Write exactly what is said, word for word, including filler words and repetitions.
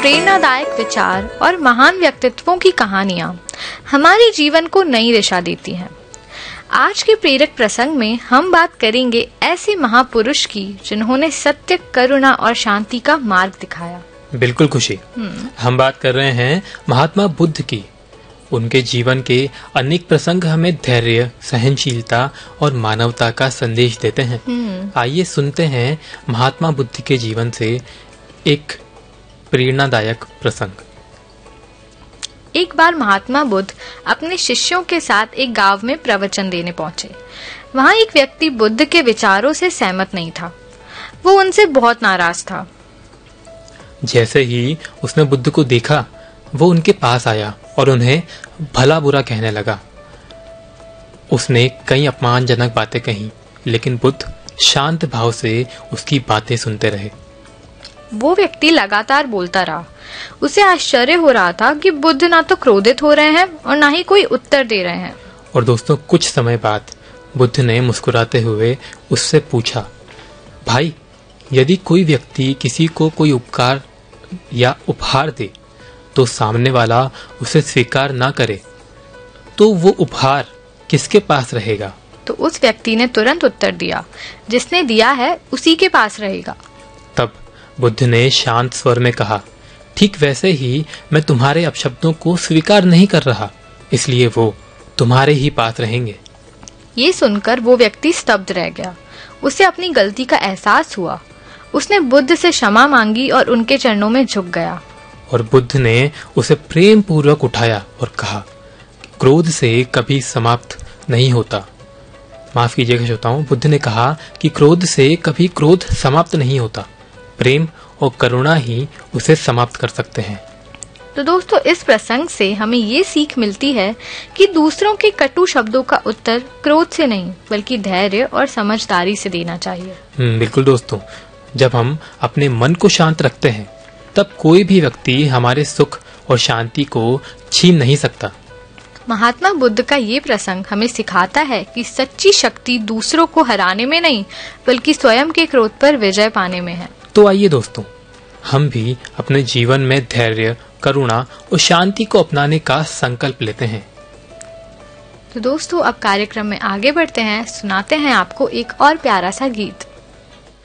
प्रेरणादायक विचार और महान व्यक्तित्वों की कहानियां हमारे जीवन को नई दिशा देती हैं। आज के प्रेरक प्रसंग में हम बात करेंगे ऐसे महापुरुष की जिन्होंने सत्य, करुणा और शांति का मार्ग दिखाया। बिल्कुल खुशी, हम बात कर रहे हैं महात्मा बुद्ध की। उनके जीवन के अनेक प्रसंग हमें धैर्य, सहनशीलता और मानवता का संदेश देते हैं। आइए सुनते हैं महात्मा बुद्ध के जीवन से एक प्रेरणादायक प्रसंग। एक बार महात्मा बुद्ध अपने शिष्यों के साथ एक गांव में प्रवचन देने पहुंचे। वहां एक व्यक्ति बुद्ध के विचारों से सहमत नहीं था। वो उनसे बहुत नाराज था। जैसे ही उसने बुद्ध को देखा, वो उनके पास आया और उन्हें भला बुरा कहने लगा। उसने कई अपमानजनक बातें कही, लेकिन बुद्ध शांत भाव से उसकी बातें सुनते रहे। वो व्यक्ति लगातार बोलता रहा। उसे आश्चर्य हो रहा था कि बुद्ध ना तो क्रोधित हो रहे हैं और ना ही कोई उत्तर दे रहे हैं। और दोस्तों, कुछ समय बाद बुद्ध ने मुस्कुराते हुए उससे पूछा, भाई, यदि कोई व्यक्ति किसी को कोई उपकार या उपहार दे तो सामने वाला उसे स्वीकार ना करे, तो वो उपहार किसके पास रहेगा? तो उस व्यक्ति ने तुरंत उत्तर दिया, जिसने दिया है उसी के पास रहेगा। तब बुद्ध ने शांत स्वर में कहा, ठीक वैसे ही मैं तुम्हारे अपशब्दों को स्वीकार नहीं कर रहा, इसलिए वो तुम्हारे ही पास रहेंगे। ये सुनकर वो व्यक्ति स्तब्ध रह गया। उसे अपनी गलती का एहसास हुआ। उसने बुद्ध से क्षमा मांगी और उनके चरणों में झुक गया। और बुद्ध ने उसे प्रेम पूर्वक उठाया और कहा, क्रोध से कभी समाप्त नहीं होता। माफ कीजिएगा श्रोताओं, बुद्ध ने कहा कि क्रोध से कभी क्रोध समाप्त नहीं होता, प्रेम और करुणा ही उसे समाप्त कर सकते हैं। तो दोस्तों, इस प्रसंग से हमें ये सीख मिलती है कि दूसरों के कटु शब्दों का उत्तर क्रोध से नहीं बल्कि धैर्य और समझदारी से देना चाहिए। बिल्कुल दोस्तों, जब हम अपने मन को शांत रखते हैं तब कोई भी व्यक्ति हमारे सुख और शांति को छीन नहीं सकता। महात्मा बुद्ध का ये प्रसंग हमें सिखाता है कि सच्ची शक्ति दूसरों को हराने में नहीं बल्कि स्वयं के क्रोध पर विजय पाने में है। तो आइए दोस्तों, हम भी अपने जीवन में धैर्य, करुणा और शांति को अपनाने का संकल्प लेते हैं। तो दोस्तों, अब कार्यक्रम में आगे बढ़ते हैं। सुनाते हैं आपको एक और प्यारा सा गीत।